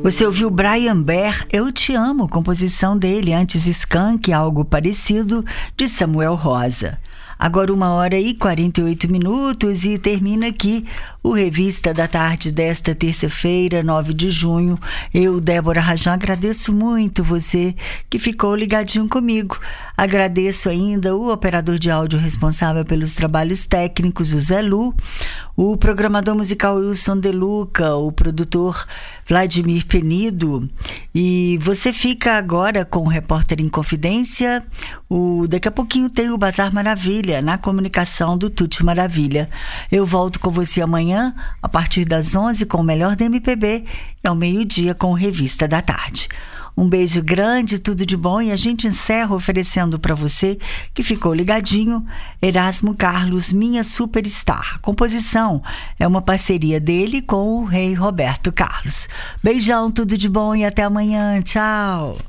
Você ouviu Brian Baer, Eu Te Amo, composição dele, antes Skank, Algo Parecido, de Samuel Rosa. Agora 1h48 e termina aqui o Revista da Tarde desta terça-feira, 9 de junho. Eu, Débora Rajão, agradeço muito você que ficou ligadinho comigo. Agradeço ainda o operador de áudio responsável pelos trabalhos técnicos, o Zé Lu, o programador musical Wilson De Luca, o produtor Vladimir Penido. E você fica agora com o Repórter em Confidência. Daqui a pouquinho tem o Bazar Maravilha, na comunicação do Tuti Maravilha. Eu volto com você amanhã, a partir das 11, com o melhor da MPB, e ao meio-dia com Revista da Tarde. Um beijo grande, tudo de bom, e a gente encerra oferecendo para você que ficou ligadinho, Erasmo Carlos, Minha Superstar. A composição é uma parceria dele com o rei Roberto Carlos. Beijão, tudo de bom e até amanhã. Tchau!